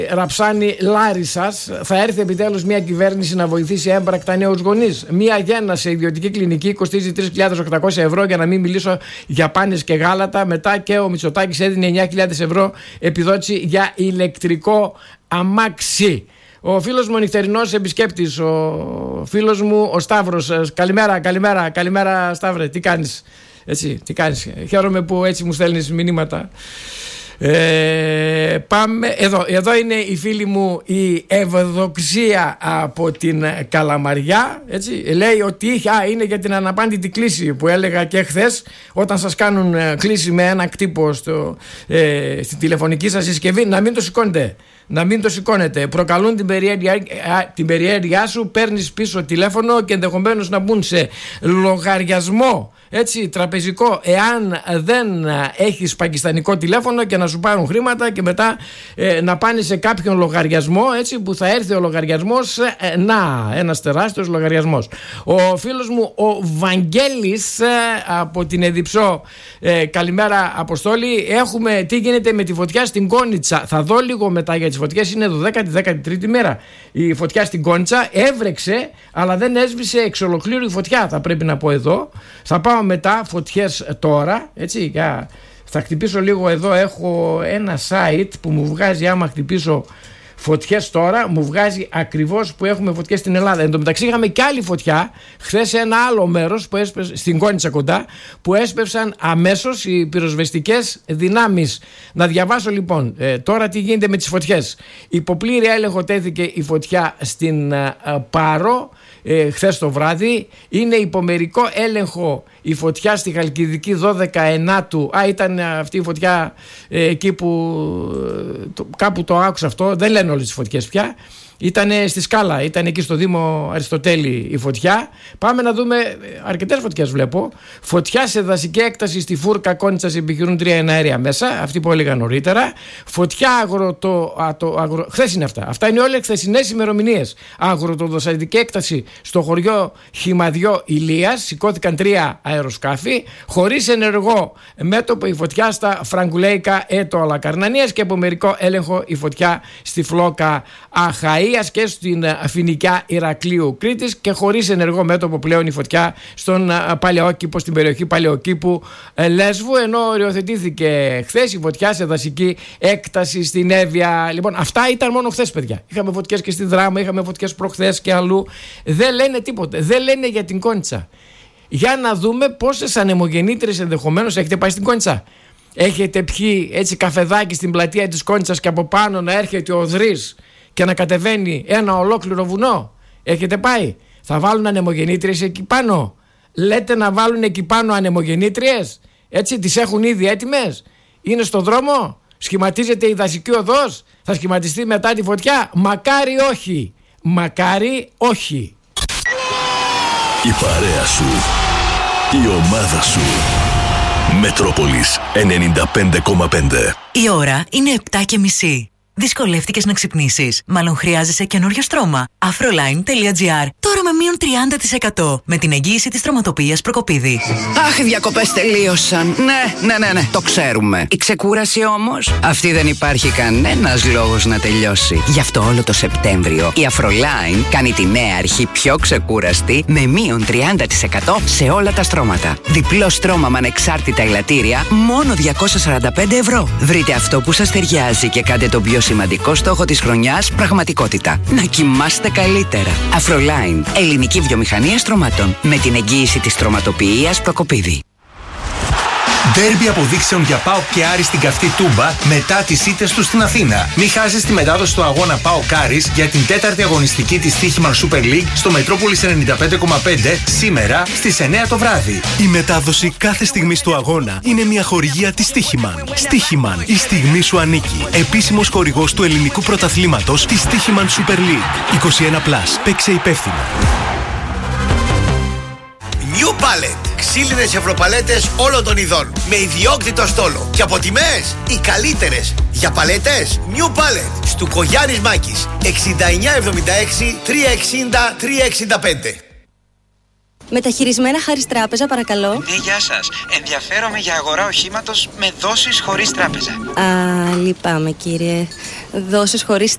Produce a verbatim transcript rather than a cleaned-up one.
Ραψάνη Λάρισσας, θα έρθει επιτέλους μια κυβέρνηση να βοηθήσει έμπρακτα νέους γονείς. Μια γέννα σε ιδιωτική κλινική κοστίζει τρεις χιλιάδες οκτακόσια ευρώ, για να μην μιλήσω για πάνες και γάλατα. Μετά και ο Μητσοτάκης έδινε εννιά χιλιάδες ευρώ επιδότηση για ηλεκτρικό αμάξι. Ο φίλος μου ο νυχτερινός επισκέπτης, ο φίλος μου ο Σταύρος. Καλημέρα, καλημέρα, καλημέρα Σταύρε, τι κάνεις? Έτσι, τι κάνεις? Χαίρομαι που έτσι μου στέλνεις μηνύματα. Ε, πάμε, εδώ, εδώ είναι η φίλη μου η Ευδοξία από την Καλαμαριά, έτσι, λέει ότι α, είναι για την αναπάντητη κλίση που έλεγα και χθες, όταν σας κάνουν κλίση με ένα κτύπο στο, ε, στη τηλεφωνική σας συσκευή, να μην το σηκώνετε. Να μην το σηκώνετε. Προκαλούν την περιέργειά, την περιέργειά σου, παίρνεις πίσω τηλέφωνο και ενδεχομένως να μπουν σε λογαριασμό, έτσι, τραπεζικό, εάν δεν έχεις πακιστανικό τηλέφωνο, και να σου πάρουν χρήματα και μετά ε, να πάνε σε κάποιον λογαριασμό, έτσι, που θα έρθει ο λογαριασμός, ε, να, ένας τεράστιος λογαριασμός. Ο φίλος μου ο Βαγγέλης ε, από την Εδιψό, ε, καλημέρα Αποστόλη. Έχουμε τι γίνεται με τη φωτιά στην Κόνιτσα. Θα δω λίγο μετά για τις φωτιές, είναι δωδέκατη δέκατη τρίτη μέρα η φωτιά στην Κόνιτσα. Έβρεξε αλλά δεν έσβησε εξ ολοκλήρου η φωτιά, θα πρέπει να πω εδώ. Θα πάω μετά φωτιές τώρα, έτσι, για... θα χτυπήσω λίγο εδώ, έχω ένα site που μου βγάζει, άμα χτυπήσω φωτιές τώρα, μου βγάζει ακριβώς που έχουμε φωτιές στην Ελλάδα. Εν τω μεταξύ είχαμε και άλλη φωτιά χθες σε ένα άλλο μέρος που έσπευσε, στην Κόνιτσα κοντά, που έσπευσαν αμέσως οι πυροσβεστικές δυνάμεις. Να διαβάσω λοιπόν ε, τώρα τι γίνεται με τις φωτιές. Υποπλήρη έλεγχο τέθηκε η φωτιά στην ε, Πάρο ε, χθες το βράδυ. Είναι υπομερικό έλεγχο η φωτιά στη Χαλκιδική δώδεκα ενάτου. Α, ήταν αυτή η φωτιά ε, εκεί που ε, το, κάπου το άκουσα αυτό. Δεν λένε όλες τις φωτιές πια. Ήτανε στη Σκάλα, ήταν εκεί στο Δήμο Αριστοτέλη η φωτιά. Πάμε να δούμε αρκετές φωτιές βλέπω. Φωτιά σε δασική έκταση στη Φούρκα Κόνιτσας, επιχειρούν τρία εναέρια μέσα, αυτή που έλεγα νωρίτερα. Φωτιά αγροτο... αγρο... χθες είναι αυτά. Αυτά είναι όλες χθεσινές ημερομηνίες. Αγροτοδοσατική έκταση στο χωριό Χυμαδιό Ηλίας, σηκώθηκαν τρία αεροσκάφη. Χωρίς ενεργό μέτωπο η φωτιά στα Φραγκουλέικα Έτο Αλακαρνανίας, και από μερικό έλεγχο η φωτιά στη Φλόκα Αχαΐ και στην Φοινικιά Ηρακλείου Κρήτης, και χωρίς ενεργό μέτωπο πλέον η φωτιά στον Παλαιόκηπο, στην περιοχή Παλαιοκήπου Λέσβου, ενώ οριοθετήθηκε χθες η φωτιά σε δασική έκταση στην Εύβοια. Λοιπόν, αυτά ήταν μόνο χθες, παιδιά. Είχαμε φωτιές και στη Δράμα, είχαμε φωτιές προχθές και αλλού. Δεν λένε τίποτε, δεν λένε για την Κόνιτσα. Για να δούμε πόσες ανεμογεννήτριες ενδεχομένως έχετε πάει στην Κόνιτσα. Έχετε πιει έτσι καφεδάκι στην πλατεία της Κόνιτσας και από πάνω να έρχεται ο Δρύς και να κατεβαίνει ένα ολόκληρο βουνό? Έχετε πάει? Θα βάλουν ανεμογεννήτριες εκεί πάνω? Λέτε να βάλουν εκεί πάνω ανεμογεννήτριες? Έτσι, τις έχουν ήδη έτοιμες? Είναι στο δρόμο? Σχηματίζεται η δασική οδός? Θα σχηματιστεί μετά τη φωτιά? Μακάρι όχι. Μακάρι όχι. Η παρέα σου, η ομάδα σου. Μετρόπολης ενενήντα πέντε κόμμα πέντε. Η ώρα είναι επτά και μισή. Δυσκολεύτηκες να ξυπνήσεις? Μάλλον χρειάζεσαι καινούριο στρώμα. Afroline τελεία gr. Τώρα με μείον τριάντα τοις εκατό. Με την εγγύηση της στρωματοποιίας Προκοπίδη. Αχ, οι διακοπές τελείωσαν. Ναι, ναι, ναι, ναι, το ξέρουμε. Η ξεκούραση όμως, αυτή δεν υπάρχει κανένας λόγος να τελειώσει. Γι' αυτό όλο το Σεπτέμβριο η Afroline κάνει τη νέα αρχή πιο ξεκούραστη, με μείον τριάντα τοις εκατό σε όλα τα στρώματα. Διπλό στρώμα με ανεξάρτητα ελαττήρια, μόνο διακόσια σαράντα πέντε ευρώ. Βρείτε αυτό που σας ταιριάζει και κάντε τον πιο σημαντικό στόχο της χρονιάς πραγματικότητα. Να κοιμάστε καλύτερα. Afroline, ελληνική βιομηχανία στρωμάτων. Με την εγγύηση της στρωματοποιίας Προκοπίδη. Ντέρμπι αποδείξεων για ΠΑΟΚ και Άρη στην καυτή Τούμπα μετά τις ήττες του στην Αθήνα. Μην χάσεις τη μετάδοση του αγώνα ΠΑΟΚ Άρης για την τέταρτη αγωνιστική της Στοίχημαν Super League στο Μετρόπολης ενενήντα πέντε κόμμα πέντε σήμερα στις εννιά το βράδυ. Η μετάδοση κάθε στιγμής του αγώνα είναι μια χορηγία της Στοίχημαν. Στοίχημαν, η στιγμή σου ανήκει. Επίσημος χορηγός του ελληνικού πρωταθλήματος της Στοίχημαν Super League. είκοσι ένα συν. Παίξε υπεύθυνα. New Pallet. Ξύλινες ευρωπαλέτες όλων των ειδών. Με ιδιόκτητο στόλο. Και από τιμές οι καλύτερες. Για παλέτες New Pallet. Στου Κογιάννης Μάκης. εξήντα εννιά εβδομήντα έξι τριακόσια εξήντα τριακόσια εξήντα πέντε. Μεταχειρισμένα Χάρις Τράπεζα, παρακαλώ. Ναι, γεια σας. Ενδιαφέρομαι για αγορά οχήματος με δόσεις χωρίς τράπεζα. Α, λυπάμαι κύριε. δώσεις χωρίς